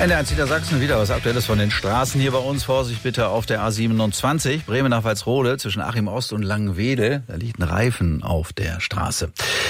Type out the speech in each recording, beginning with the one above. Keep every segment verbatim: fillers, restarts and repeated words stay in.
N D R Niedersachsen, wieder was Aktuelles von den Straßen hier bei uns. Vorsicht bitte auf der A siebenundzwanzig, Bremen nach Walsrode, zwischen Achim Ost und Langenwede. Da liegt ein Reifen auf der Straße.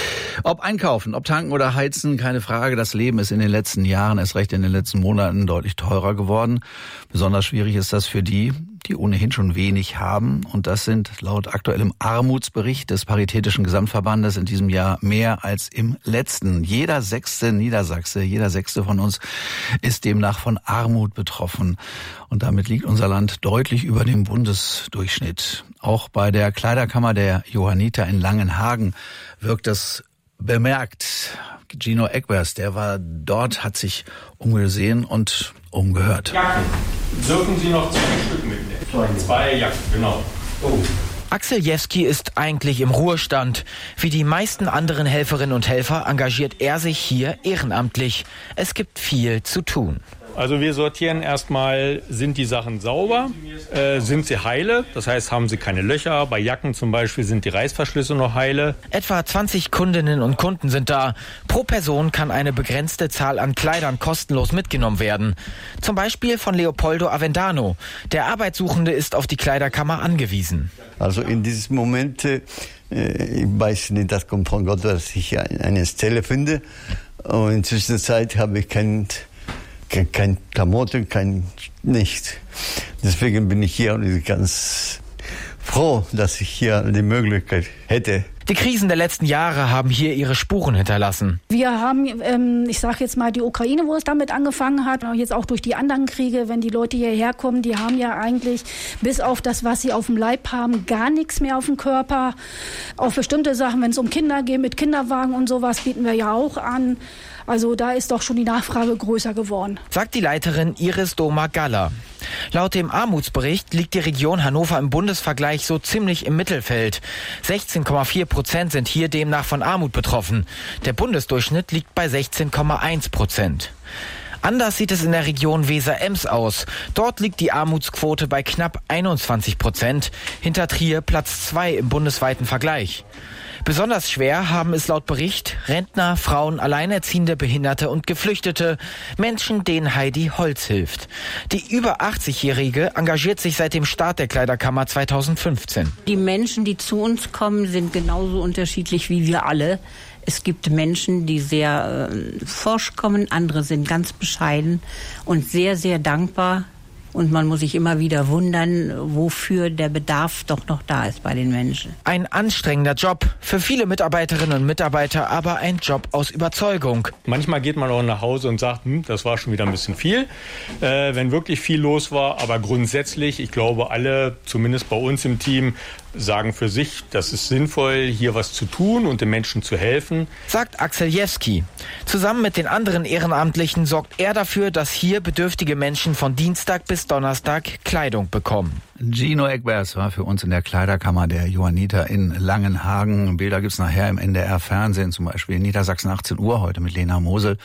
Ob einkaufen, ob tanken oder heizen, keine Frage. Das Leben ist in den letzten Jahren, erst recht in den letzten Monaten, deutlich teurer geworden. Besonders schwierig ist das für die, die ohnehin schon wenig haben. Und das sind laut aktuellem Armutsbericht des Paritätischen Gesamtverbandes in diesem Jahr mehr als im letzten. Jeder sechste Niedersachse, jeder sechste von uns ist demnach von Armut betroffen. Und damit liegt unser Land deutlich über dem Bundesdurchschnitt. Auch bei der Kleiderkammer der Johanniter in Langenhagen wirkt das bemerkt. Gino Egbers, der war dort, hat sich umgesehen und umgehört. Jacken. Dürfen Sie noch zwei Stück mitnehmen? Zwei Jacken, genau. Oh. Axel Jewski ist eigentlich im Ruhestand. Wie die meisten anderen Helferinnen und Helfer engagiert er sich hier ehrenamtlich. Es gibt viel zu tun. Also wir sortieren erstmal, sind die Sachen sauber, äh, sind sie heile, das heißt, haben sie keine Löcher. Bei Jacken zum Beispiel sind die Reißverschlüsse noch heile. Etwa zwanzig Kundinnen und Kunden sind da. Pro Person kann eine begrenzte Zahl an Kleidern kostenlos mitgenommen werden. Zum Beispiel von Leopoldo Avendano. Der Arbeitssuchende ist auf die Kleiderkammer angewiesen. Also in diesem Moment, äh, ich weiß nicht, das kommt von Gott, dass ich eine Stelle finde. Und in der Zwischenzeit habe ich kein... Kein, kein Klamotten, kein nichts. Deswegen bin ich hier und ganz froh, dass ich hier die Möglichkeit hätte. Die Krisen der letzten Jahre haben hier ihre Spuren hinterlassen. Wir haben, ähm, ich sage jetzt mal, die Ukraine, wo es damit angefangen hat, jetzt auch durch die anderen Kriege, wenn die Leute hierher kommen, die haben ja eigentlich bis auf das, was sie auf dem Leib haben, gar nichts mehr auf dem Körper. Auch bestimmte Sachen, wenn es um Kinder geht, mit Kinderwagen und sowas, bieten wir ja auch an. Also da ist doch schon die Nachfrage größer geworden. Sagt die Leiterin Iris Doma-Galler. Laut dem Armutsbericht liegt die Region Hannover im Bundesvergleich so ziemlich im Mittelfeld. sechzehn Komma vier Prozent sind hier demnach von Armut betroffen. Der Bundesdurchschnitt liegt bei sechzehn Komma eins Prozent. Anders sieht es in der Region Weser-Ems aus. Dort liegt die Armutsquote bei knapp einundzwanzig Prozent. Hinter Trier Platz zwei im bundesweiten Vergleich. Besonders schwer haben es laut Bericht Rentner, Frauen, Alleinerziehende, Behinderte und Geflüchtete, Menschen, denen Heidi Holz hilft. Die über achtzigjährige engagiert sich seit dem Start der Kleiderkammer zweitausendfünfzehn. Die Menschen, die zu uns kommen, sind genauso unterschiedlich wie wir alle. Es gibt Menschen, die sehr äh, forsch kommen, andere sind ganz bescheiden und sehr, sehr dankbar. Und man muss sich immer wieder wundern, wofür der Bedarf doch noch da ist bei den Menschen. Ein anstrengender Job, für viele Mitarbeiterinnen und Mitarbeiter aber ein Job aus Überzeugung. Manchmal geht man auch nach Hause und sagt, hm, das war schon wieder ein bisschen viel, äh, wenn wirklich viel los war. Aber grundsätzlich, ich glaube, alle, zumindest bei uns im Team, sagen für sich, das ist sinnvoll, hier was zu tun und den Menschen zu helfen. Sagt Axel Jewski. Zusammen mit den anderen Ehrenamtlichen sorgt er dafür, dass hier bedürftige Menschen von Dienstag bis Donnerstag Kleidung bekommen. Gino Egbers war für uns in der Kleiderkammer der Johanniter in Langenhagen. Bilder gibt's nachher im N D R-Fernsehen, zum Beispiel in Niedersachsen achtzehn Uhr, heute mit Lena Mosel.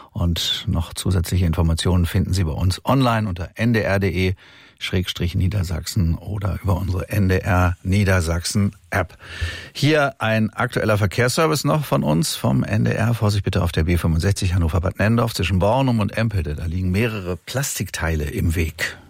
Und noch zusätzliche Informationen finden Sie bei uns online unter n d r punkt d e Schrägstrich Niedersachsen oder über unsere N D R Niedersachsen App. Hier ein aktueller Verkehrsservice noch von uns vom N D R. Vorsicht bitte auf der B fünfundsechzig Hannover-Bad Nendorf zwischen Bornum und Empelde. Da liegen mehrere Plastikteile im Weg.